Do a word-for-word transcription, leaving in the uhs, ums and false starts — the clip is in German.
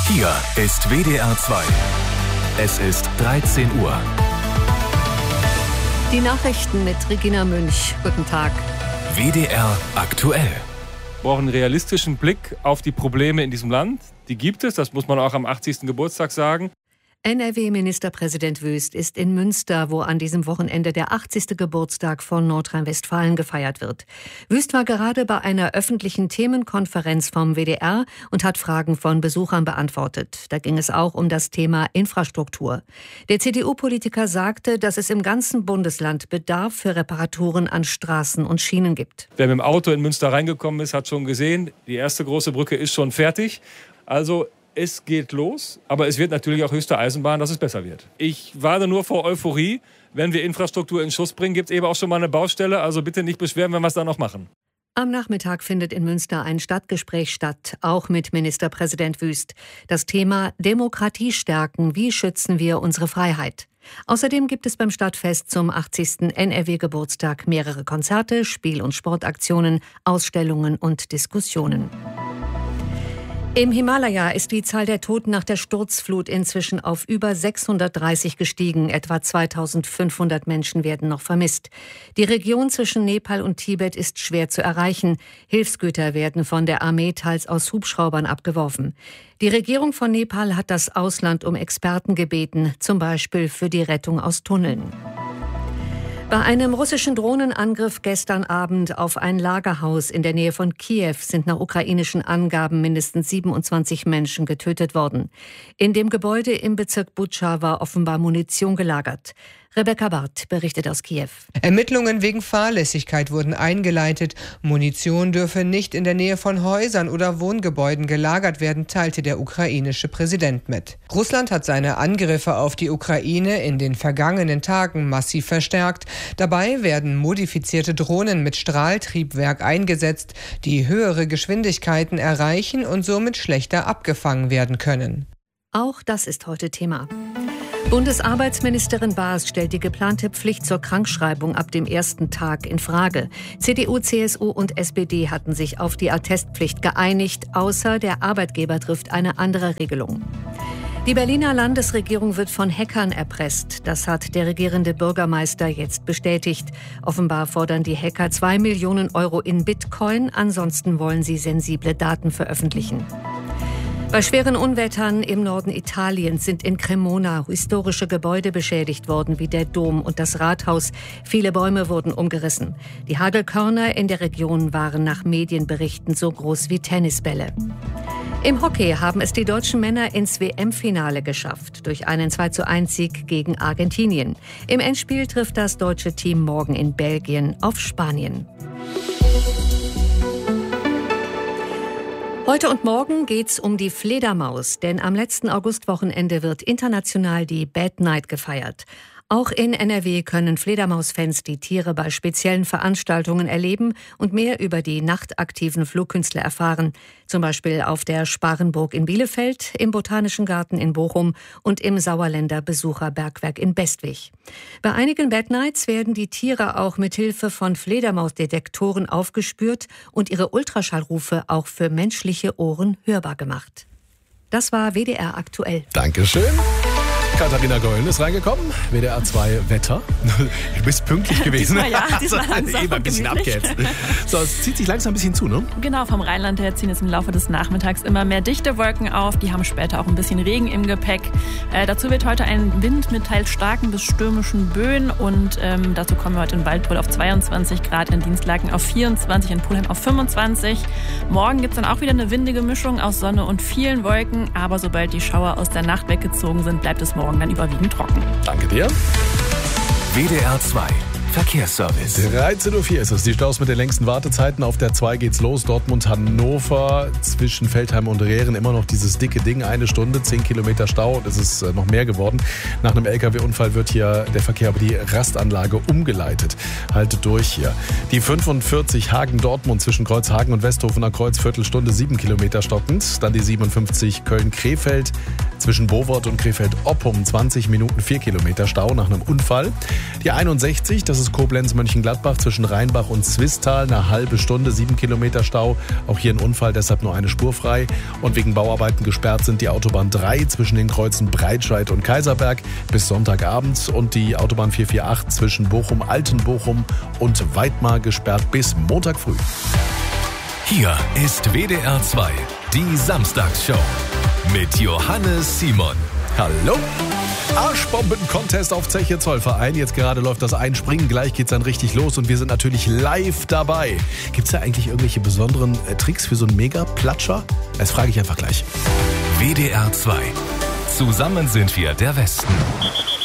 Hier ist W D R zwei. Es ist dreizehn Uhr. Die Nachrichten mit Regina Münch. Guten Tag. W D R aktuell. Wir brauchen einen realistischen Blick auf die Probleme in diesem Land. Die gibt es, das muss man auch am achtzigsten Geburtstag sagen. N R W-Ministerpräsident Wüst ist in Münster, wo an diesem Wochenende der achtzigste Geburtstag von Nordrhein-Westfalen gefeiert wird. Wüst war gerade bei einer öffentlichen Themenkonferenz vom W D R und hat Fragen von Besuchern beantwortet. Da ging es auch um das Thema Infrastruktur. Der C D U-Politiker sagte, dass es im ganzen Bundesland Bedarf für Reparaturen an Straßen und Schienen gibt. Wer mit dem Auto in Münster reingekommen ist, hat schon gesehen, die erste große Brücke ist schon fertig. Also es geht los, aber es wird natürlich auch höchste Eisenbahn, dass es besser wird. Ich warne nur vor Euphorie. Wenn wir Infrastruktur in Schuss bringen, gibt es eben auch schon mal eine Baustelle. Also bitte nicht beschweren, wenn wir es dann noch machen. Am Nachmittag findet in Münster ein Stadtgespräch statt, auch mit Ministerpräsident Wüst. Das Thema Demokratie stärken, wie schützen wir unsere Freiheit? Außerdem gibt es beim Stadtfest zum achtzigsten N R W-Geburtstag mehrere Konzerte, Spiel- und Sportaktionen, Ausstellungen und Diskussionen. Im Himalaya ist die Zahl der Toten nach der Sturzflut inzwischen auf über sechshundertdreißig gestiegen. Etwa zweitausendfünfhundert Menschen werden noch vermisst. Die Region zwischen Nepal und Tibet ist schwer zu erreichen. Hilfsgüter werden von der Armee teils aus Hubschraubern abgeworfen. Die Regierung von Nepal hat das Ausland um Experten gebeten, zum Beispiel für die Rettung aus Tunneln. Bei einem russischen Drohnenangriff gestern Abend auf ein Lagerhaus in der Nähe von Kiew sind nach ukrainischen Angaben mindestens siebenundzwanzig Menschen getötet worden. In dem Gebäude im Bezirk Butscha war offenbar Munition gelagert. Rebecca Barth berichtet aus Kiew. Ermittlungen wegen Fahrlässigkeit wurden eingeleitet. Munition dürfe nicht in der Nähe von Häusern oder Wohngebäuden gelagert werden, teilte der ukrainische Präsident mit. Russland hat seine Angriffe auf die Ukraine in den vergangenen Tagen massiv verstärkt. Dabei werden modifizierte Drohnen mit Strahltriebwerk eingesetzt, die höhere Geschwindigkeiten erreichen und somit schlechter abgefangen werden können. Auch das ist heute Thema. Bundesarbeitsministerin Baas stellt die geplante Pflicht zur Krankschreibung ab dem ersten Tag in Frage. C D U, C S U und S P D hatten sich auf die Attestpflicht geeinigt, außer der Arbeitgeber trifft eine andere Regelung. Die Berliner Landesregierung wird von Hackern erpresst. Das hat der regierende Bürgermeister jetzt bestätigt. Offenbar fordern die Hacker zwei Millionen Euro in Bitcoin, ansonsten wollen sie sensible Daten veröffentlichen. Bei schweren Unwettern im Norden Italiens sind in Cremona historische Gebäude beschädigt worden, wie der Dom und das Rathaus. Viele Bäume wurden umgerissen. Die Hagelkörner in der Region waren nach Medienberichten so groß wie Tennisbälle. Im Hockey haben es die deutschen Männer ins W M-Finale geschafft, durch einen zwei zu eins Sieg gegen Argentinien. Im Endspiel trifft das deutsche Team morgen in Belgien auf Spanien. Heute und morgen geht's um die Fledermaus, denn am letzten Augustwochenende wird international die Bad Night gefeiert. Auch in N R W können Fledermausfans die Tiere bei speziellen Veranstaltungen erleben und mehr über die nachtaktiven Flugkünstler erfahren. Zum Beispiel auf der Sparenburg in Bielefeld, im Botanischen Garten in Bochum und im Sauerländer Besucherbergwerk in Bestwig. Bei einigen Bad Nights werden die Tiere auch mit Hilfe von Fledermausdetektoren aufgespürt und ihre Ultraschallrufe auch für menschliche Ohren hörbar gemacht. Das war W D R aktuell. Dankeschön. Katharina Gollen ist reingekommen, W D R zwei Wetter. Du bist pünktlich gewesen. Diesmal ja, diesmal langsam eben ein bisschen abgehetzt. So, es zieht sich langsam ein bisschen zu, ne? Genau, vom Rheinland her ziehen jetzt im Laufe des Nachmittags immer mehr dichte Wolken auf. Die haben später auch ein bisschen Regen im Gepäck. Äh, dazu wird heute ein Wind mit teils starken bis stürmischen Böen. Und ähm, dazu kommen wir heute in Waldbröl auf zweiundzwanzig Grad, in Dienstlaken auf vierundzwanzig, in Pulheim auf fünfundzwanzig. Morgen gibt es dann auch wieder eine windige Mischung aus Sonne und vielen Wolken. Aber sobald die Schauer aus der Nacht weggezogen sind, bleibt es morgen dann überwiegend trocken. Danke dir. W D R zwei Verkehrsservice. dreizehn Uhr vier ist es. Die Staus mit den längsten Wartezeiten. Auf der zwei geht's los. Dortmund-Hannover zwischen Veltheim und Rehren. Immer noch dieses dicke Ding. Eine Stunde, zehn Kilometer Stau. Und es ist noch mehr geworden. Nach einem L K W-Unfall wird hier der Verkehr über die Rastanlage umgeleitet. Haltet durch hier. Die fünfundvierzig Hagen-Dortmund zwischen Kreuzhagen und Westhofen am Kreuz. Viertelstunde, sieben Kilometer stockend. Dann die siebenundfünfzig Köln-Krefeld. Zwischen Bowort und Krefeld-Oppum zwanzig Minuten vier Kilometer Stau nach einem Unfall. Die einundsechzig, das ist Koblenz-Mönchengladbach zwischen Rheinbach und Zwistal, eine halbe Stunde, sieben Kilometer Stau. Auch hier ein Unfall, deshalb nur eine Spur frei. Und wegen Bauarbeiten gesperrt sind die Autobahn drei zwischen den Kreuzen Breitscheid und Kaiserberg bis Sonntagabend und die Autobahn vier vier acht zwischen Bochum, Altenbochum und Weidmar gesperrt bis Montag früh. Hier ist W D R zwei, die Samstagsshow mit Johannes Simon. Hallo! Arschbomben-Contest auf Zeche Zollverein. Jetzt gerade läuft das Einspringen, gleich geht's dann richtig los und wir sind natürlich live dabei. Gibt's da eigentlich irgendwelche besonderen äh, Tricks für so einen Mega-Platscher? Das frage ich einfach gleich. W D R zwei. Zusammen sind wir der Westen.